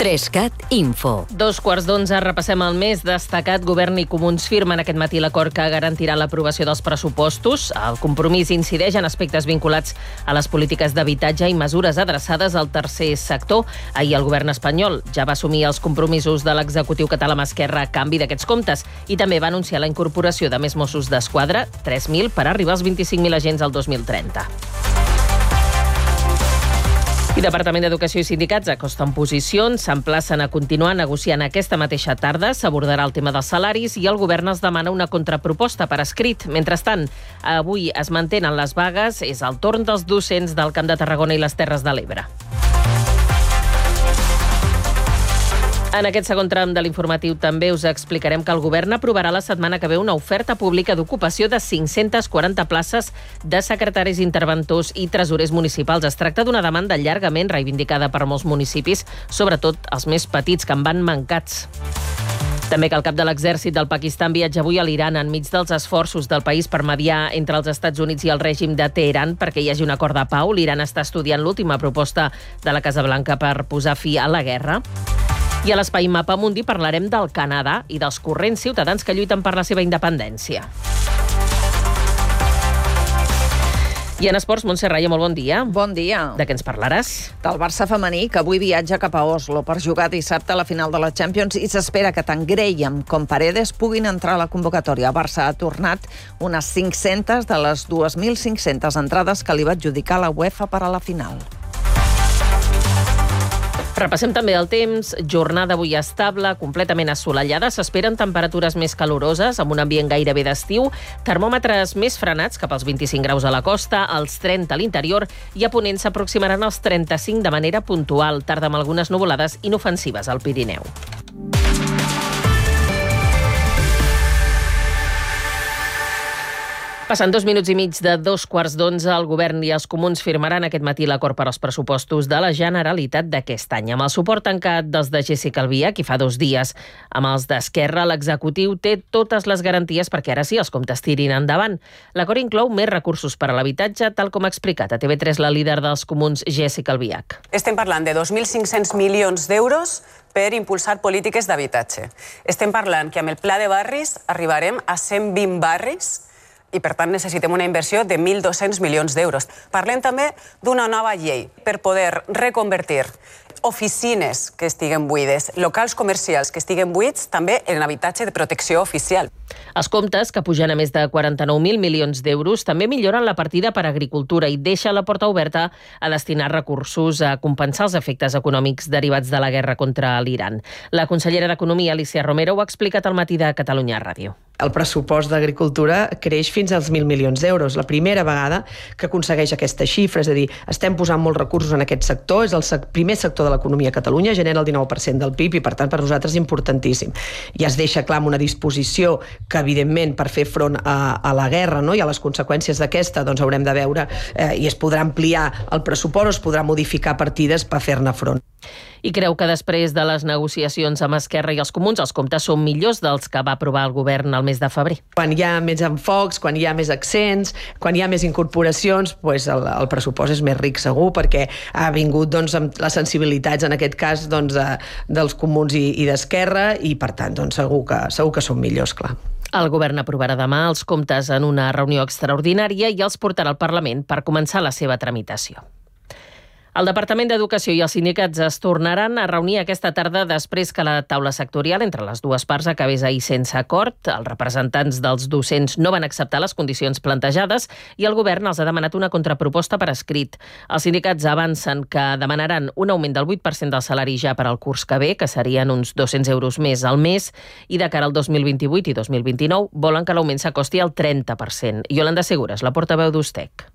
3CAT Info. 2:15, repassem el més destacat. Govern i Comuns firmen aquest matí l'acord que garantirà l'aprovació dels pressupostos. El compromís incideix en aspectes vinculats a les polítiques d'habitatge i mesures adreçades al tercer sector. Ahir el govern espanyol ja va assumir els compromisos de l'executiu català amb Esquerra a canvi d'aquests comptes i també va anunciar la incorporació de més Mossos d'Esquadra, 3.000, per arribar als 25.000 agents al 2030. I Departament d'Educació i sindicats acosten posicions, s'emplacen a continuar negociant aquesta mateixa tarda, s'abordarà el tema dels salaris i el govern es demana una contraproposta per escrit. Mentrestant, avui es mantenen les vagues, és el torn dels docents del Camp de Tarragona i les Terres de l'Ebre. En aquest segon tram de l'informatiu també us explicarem que el govern aprovarà la setmana que ve una oferta pública d'ocupació de 540 places de secretaris interventors i tresorers municipals. Es tracta d'una demanda llargament reivindicada per molts municipis, sobretot els més petits, que en van mancats. També que el cap de l'exèrcit del Pakistan viatja avui a l'Iran enmig dels esforços del país per mediar entre els Estats Units i el règim de Teheran perquè hi hagi un acord de pau. L'Iran està estudiant l'última proposta de la Casa Blanca per posar fi a la guerra. I a l'Espai Mapa Mundi parlarem del Canadà i dels corrents ciutadans que lluiten per la seva independència. I en esports, Montse Raya, molt bon dia. Bon dia. De què ens parlaràs? Del Barça femení, que avui viatja cap a Oslo per jugar dissabte a la final de la Champions i s'espera que tant Graham com Paredes puguin entrar a la convocatòria. Barça ha tornat unes 500 de les 2.500 entrades que li va adjudicar la UEFA per a la final. Repassem també el temps. Jornada avui estable, completament assolellada. S'esperen temperatures més caloroses, amb un ambient gairebé d'estiu. Termòmetres més frenats, cap als 25 graus a la costa, als 30 a l'interior, i a ponent s'aproximaran als 35 de manera puntual, tarda amb algunes nuvolades inofensives al Pirineu. Passant 2 minuts i mig de 2:15, el govern i els comuns firmaran aquest matí l'acord per als pressupostos de la Generalitat d'aquest any. Amb el suport tancat dels de Jessica Albiach, i fa 2 dies amb els d'Esquerra, l'executiu té totes les garanties perquè ara sí els comptes tirin endavant. L'acord inclou més recursos per a l'habitatge, tal com ha explicat a TV3 la líder dels comuns, Jessica Albiach. Estem parlant de 2.500 milions d'euros per impulsar polítiques d'habitatge. Estem parlant que amb el pla de barris arribarem a 120 barris i, per tant, necessitem una inversió de 1.200 milions d'euros. Parlem també d'una nova llei per poder reconvertir oficines que estiguen buides, locals comercials que estiguen buits, també en habitatge de protecció oficial. Els comptes, que pugen a més de 49.000 milions d'euros, també milloren la partida per a agricultura i deixa la porta oberta a destinar recursos a compensar els efectes econòmics derivats de la guerra contra l'Iran. La consellera d'Economia, Alícia Romero, ho ha explicat al matí de Catalunya Ràdio. El pressupost d'agricultura creix fins als 1.000 milions d'euros. La primera vegada que aconsegueix aquesta xifra, és a dir, estem posant molts recursos en aquest sector, és el primer sector de l'economia a Catalunya, genera el 19% del PIB i, per tant, per nosaltres és importantíssim. I es deixa clar amb una disposició que, evidentment, per fer front a la guerra, no, i a les conseqüències d'aquesta, doncs haurem de veure i es podrà ampliar el pressupost, es podrà modificar partides per fer-ne front. I creu que després de les negociacions amb Esquerra i els comuns, els comptes són millors dels que va aprovar el govern el mes de febrer. Quan hi ha més enfocs, quan hi ha més accents, quan hi ha més incorporacions, doncs el pressupost és més ric segur, perquè ha vingut doncs, amb les sensibilitats, en aquest cas, doncs, dels comuns i d'Esquerra, i per tant doncs, segur que són millors, clar. El govern aprovarà demà els comptes en una reunió extraordinària i els portarà al Parlament per començar la seva tramitació. El Departament d'Educació i els sindicats es tornaran a reunir aquesta tarda després que la taula sectorial entre les dues parts acabés ahir sense acord. Els representants dels docents no van acceptar les condicions plantejades i el govern els ha demanat una contraproposta per escrit. Els sindicats avancen que demanaran un augment del 8% del salari ja per al curs que ve, que serien uns 200 euros més al mes, i de cara al 2028 i 2029 volen que l'augment s'acosti al 30%. Iolanda Segura és la portaveu d'Ustec.